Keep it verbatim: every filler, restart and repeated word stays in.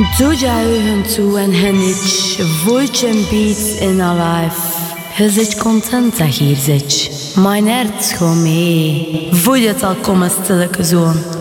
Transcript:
Zuja to en henich, voicem beats in our life. Hij zit content dat hier zit. Mijn hart gewoon mee. Voel je het al komen stilletjes zoon.